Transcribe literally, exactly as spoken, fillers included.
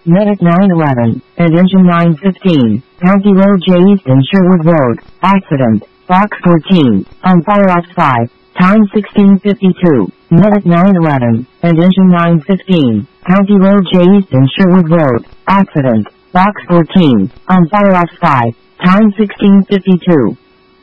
Medic nine eleven, and Engine nine fifteen, County Road J East and Sherwood Road, accident, Box fourteen, on fire off five, time sixteen fifty-two, Medic nine eleven, and Engine nine fifteen, County Road J East and Sherwood Road, accident, Box fourteen, on fire off five, time sixteen fifty-two.